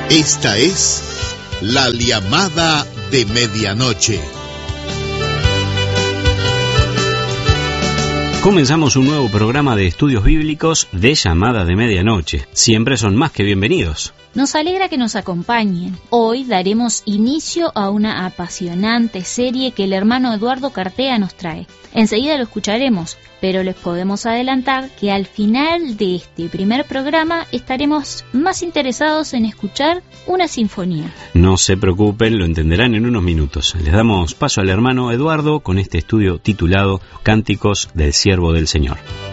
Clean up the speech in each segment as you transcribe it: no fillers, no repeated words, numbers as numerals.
Esta es la llamada de medianoche. Comenzamos un nuevo programa de estudios bíblicos de llamada de medianoche. Siempre son más que bienvenidos. Nos alegra que nos acompañen. Hoy daremos inicio a una apasionante serie que el hermano Eduardo Cartea nos trae. Enseguida lo escucharemos, pero les podemos adelantar que al final de este primer programa estaremos más interesados en escuchar una sinfonía. No se preocupen, lo entenderán en unos minutos. Les damos paso al hermano Eduardo con este estudio titulado Cánticos del Siervo del Señor.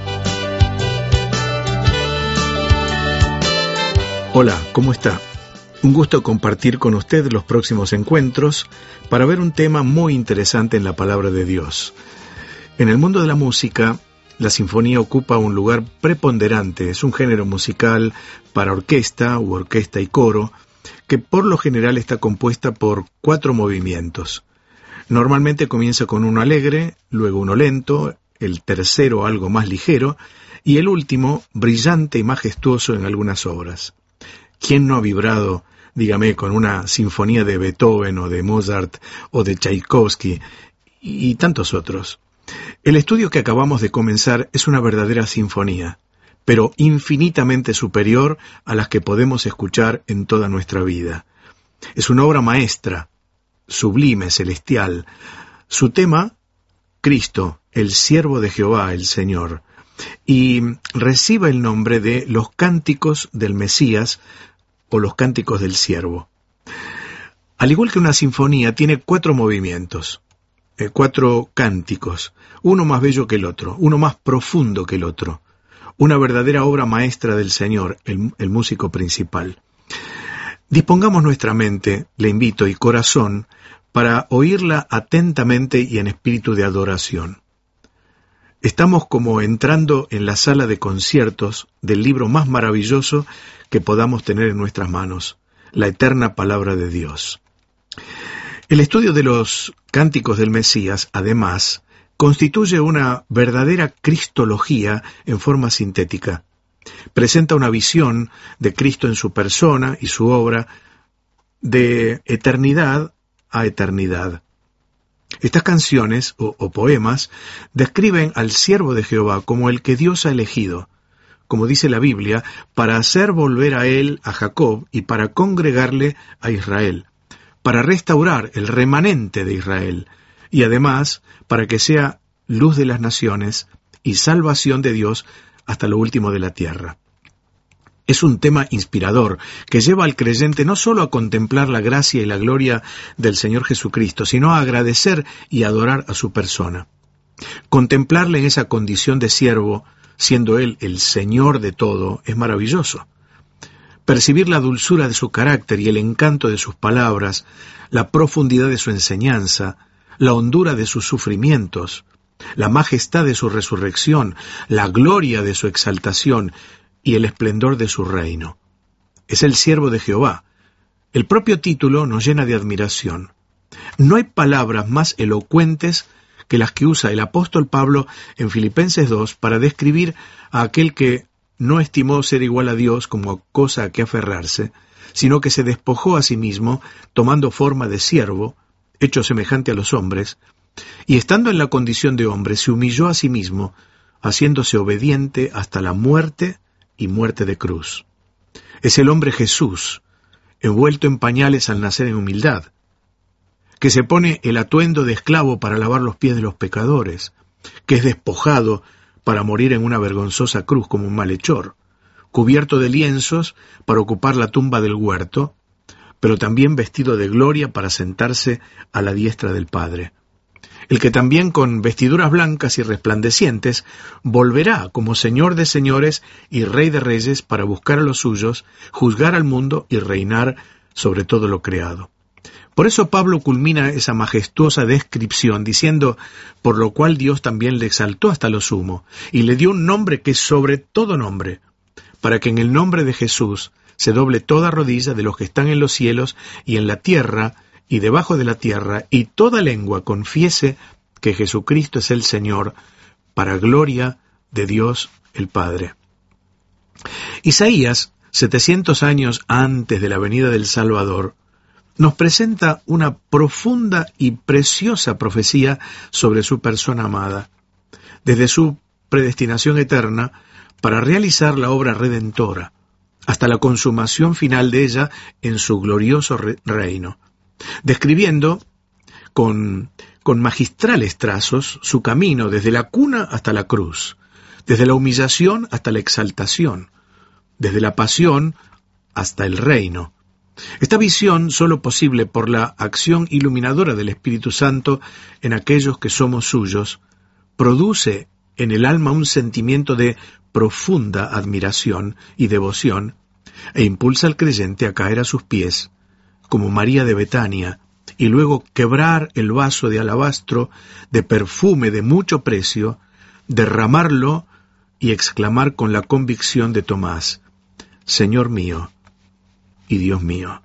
Hola, ¿cómo está? Un gusto compartir con usted los próximos encuentros para ver un tema muy interesante en la palabra de Dios. En el mundo de la música, la sinfonía ocupa un lugar preponderante. Es un género musical para orquesta u orquesta y coro que por lo general está compuesta por 4 movimientos. Normalmente comienza con uno alegre, luego uno lento, el tercero algo más ligero y el último brillante y majestuoso en algunas obras. ¿Quién no ha vibrado, dígame, con una sinfonía de Beethoven o de Mozart o de Tchaikovsky y tantos otros? El estudio que acabamos de comenzar es una verdadera sinfonía, pero infinitamente superior a las que podemos escuchar en toda nuestra vida. Es una obra maestra, sublime, celestial. Su tema, Cristo, el siervo de Jehová, el Señor, y recibe el nombre de los cánticos del Mesías o los cánticos del siervo. Al igual que una sinfonía, tiene 4 movimientos, 4 cánticos, uno más bello que el otro, uno más profundo que el otro, una verdadera obra maestra del Señor, el músico principal. Dispongamos nuestra mente, le invito, y corazón, para oírla atentamente y en espíritu de adoración. Estamos como entrando en la sala de conciertos del libro más maravilloso que podamos tener en nuestras manos, la eterna palabra de Dios. El estudio de los cánticos del Mesías, además, constituye una verdadera cristología en forma sintética. Presenta una visión de Cristo en su persona y su obra de eternidad a eternidad. Estas canciones o poemas describen al siervo de Jehová como el que Dios ha elegido, como dice la Biblia, para hacer volver a él a Jacob y para congregarle a Israel, para restaurar el remanente de Israel y además para que sea luz de las naciones y salvación de Dios hasta lo último de la tierra. Es un tema inspirador que lleva al creyente no solo a contemplar la gracia y la gloria del Señor Jesucristo, sino a agradecer y adorar a su persona. Contemplarle en esa condición de siervo, siendo Él el Señor de todo, es maravilloso. Percibir la dulzura de su carácter y el encanto de sus palabras, la profundidad de su enseñanza, la hondura de sus sufrimientos, la majestad de su resurrección, la gloria de su exaltación y el esplendor de su reino. Es el siervo de Jehová. El propio título nos llena de admiración. No hay palabras más elocuentes que las que usa el apóstol Pablo en Filipenses 2 para describir a aquel que no estimó ser igual a Dios como cosa a que aferrarse, sino que se despojó a sí mismo, tomando forma de siervo, hecho semejante a los hombres, y estando en la condición de hombre, se humilló a sí mismo, haciéndose obediente hasta la muerte y muerte de cruz. Es el hombre Jesús, envuelto en pañales al nacer en humildad, que se pone el atuendo de esclavo para lavar los pies de los pecadores, que es despojado para morir en una vergonzosa cruz como un malhechor, cubierto de lienzos para ocupar la tumba del huerto, pero también vestido de gloria para sentarse a la diestra del Padre. El que también con vestiduras blancas y resplandecientes volverá como Señor de señores y Rey de reyes para buscar a los suyos, juzgar al mundo y reinar sobre todo lo creado. Por eso Pablo culmina esa majestuosa descripción diciendo, por lo cual Dios también le exaltó hasta lo sumo, y le dio un nombre que es sobre todo nombre, para que en el nombre de Jesús se doble toda rodilla de los que están en los cielos y en la tierra y debajo de la tierra, y toda lengua confiese que Jesucristo es el Señor, para gloria de Dios el Padre. Isaías 700 años antes de la venida del Salvador, nos presenta una profunda y preciosa profecía sobre su persona amada, desde su predestinación eterna para realizar la obra redentora, hasta la consumación final de ella en su glorioso reino, describiendo con magistrales trazos su camino desde la cuna hasta la cruz, desde la humillación hasta la exaltación, desde la pasión hasta el reino. Esta visión, solo posible por la acción iluminadora del Espíritu Santo en aquellos que somos suyos, produce en el alma un sentimiento de profunda admiración y devoción, e impulsa al creyente a caer a sus pies, como María de Betania, y luego quebrar el vaso de alabastro de perfume de mucho precio, derramarlo y exclamar con la convicción de Tomás: Señor mío y Dios mío.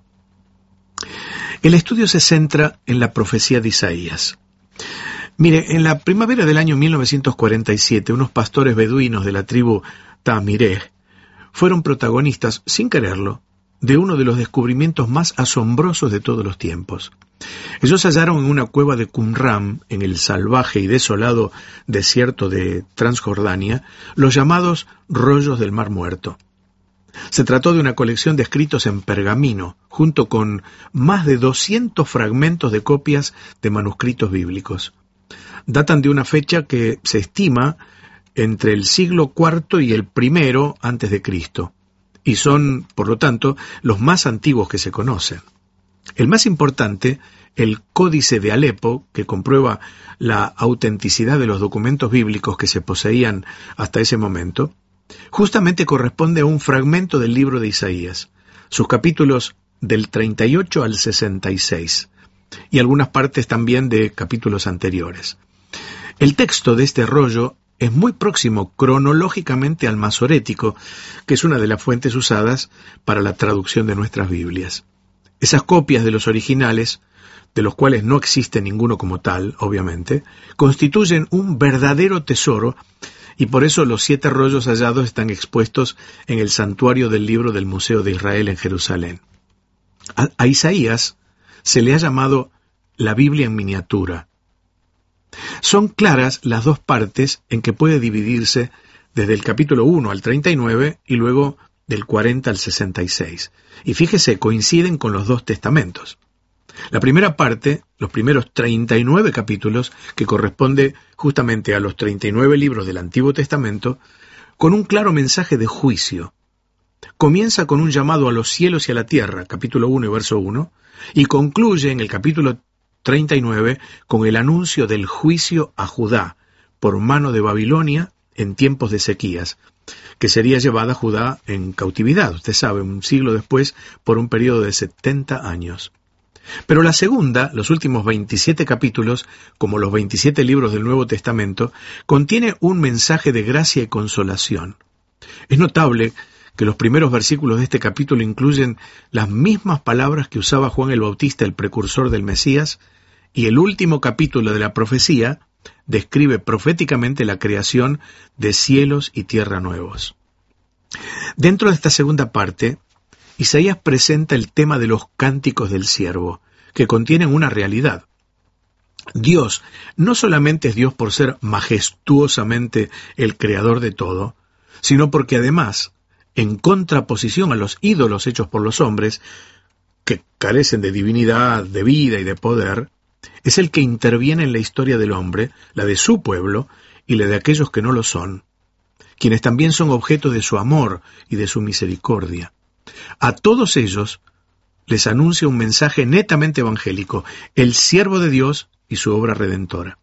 El estudio se centra en la profecía de Isaías. Mire, en la primavera del año 1947, unos pastores beduinos de la tribu Tamireh fueron protagonistas, sin quererlo, de uno de los descubrimientos más asombrosos de todos los tiempos. Ellos hallaron en una cueva de Qumran, en el salvaje y desolado desierto de Transjordania, los llamados rollos del Mar Muerto. Se trató de una colección de escritos en pergamino, junto con más de 200 fragmentos de copias de manuscritos bíblicos. Datan de una fecha que se estima entre el siglo IV y el I antes de Cristo, y son, por lo tanto, los más antiguos que se conocen. El más importante, el Códice de Alepo, que comprueba la autenticidad de los documentos bíblicos que se poseían hasta ese momento, justamente corresponde a un fragmento del libro de Isaías, sus capítulos del 38 al 66, y algunas partes también de capítulos anteriores. El texto de este rollo es muy próximo cronológicamente al masorético, que es una de las fuentes usadas para la traducción de nuestras Biblias. Esas copias de los originales, de los cuales no existe ninguno como tal, obviamente, constituyen un verdadero tesoro, y por eso los 7 rollos hallados están expuestos en el santuario del libro del Museo de Israel en Jerusalén. A Isaías se le ha llamado la Biblia en miniatura. Son claras las dos partes en que puede dividirse desde el capítulo 1 al 39 y luego del 40 al 66. Y fíjese, coinciden con los dos testamentos. La primera parte, los primeros 39 capítulos, que corresponde justamente a los 39 libros del Antiguo Testamento, con un claro mensaje de juicio. Comienza con un llamado a los cielos y a la tierra, capítulo 1 y verso 1, y concluye en el capítulo 39 con el anuncio del juicio a Judá por mano de Babilonia en tiempos de sequías, que sería llevada a Judá en cautividad, usted sabe, un siglo después, por un periodo de 70 años. Pero la segunda, los últimos 27 capítulos, como los 27 libros del Nuevo Testamento, contiene un mensaje de gracia y consolación. Es notable que los primeros versículos de este capítulo incluyen las mismas palabras que usaba Juan el Bautista, el precursor del Mesías, y el último capítulo de la profecía describe proféticamente la creación de cielos y tierra nuevos. Dentro de esta segunda parte, Isaías presenta el tema de los cánticos del siervo, que contienen una realidad. Dios no solamente es Dios por ser majestuosamente el creador de todo, sino porque además, en contraposición a los ídolos hechos por los hombres, que carecen de divinidad, de vida y de poder, es el que interviene en la historia del hombre, la de su pueblo y la de aquellos que no lo son, quienes también son objeto de su amor y de su misericordia. A todos ellos les anuncia un mensaje netamente evangélico, el siervo de Dios y su obra redentora.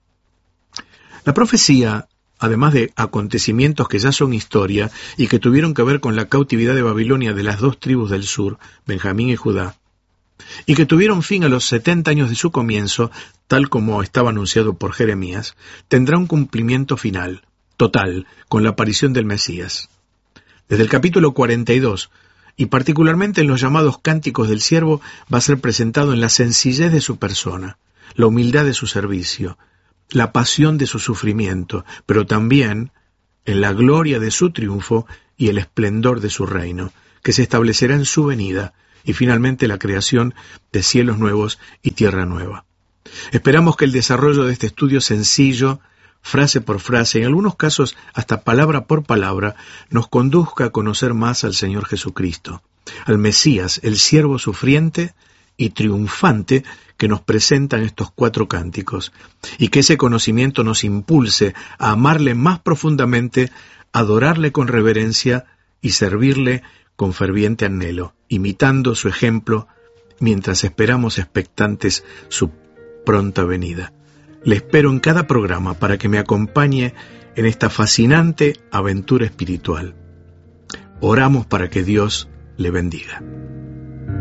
La profecía, además de acontecimientos que ya son historia y que tuvieron que ver con la cautividad de Babilonia de las 2 tribus del sur, Benjamín y Judá, y que tuvieron fin a los 70 años de su comienzo, tal como estaba anunciado por Jeremías, tendrá un cumplimiento final, total, con la aparición del Mesías. Desde el capítulo 42, y particularmente en los llamados cánticos del siervo, va a ser presentado en la sencillez de su persona, la humildad de su servicio, la pasión de su sufrimiento, pero también en la gloria de su triunfo y el esplendor de su reino, que se establecerá en su venida y finalmente la creación de cielos nuevos y tierra nueva. Esperamos que el desarrollo de este estudio sencillo, frase por frase, en algunos casos hasta palabra por palabra, nos conduzca a conocer más al Señor Jesucristo, al Mesías, el siervo sufriente y triunfante que nos presentan estos 4 cánticos, y que ese conocimiento nos impulse a amarle más profundamente, adorarle con reverencia y servirle con ferviente anhelo, imitando su ejemplo mientras esperamos expectantes su pronta venida. Le espero en cada programa para que me acompañe en esta fascinante aventura espiritual. Oramos para que Dios le bendiga.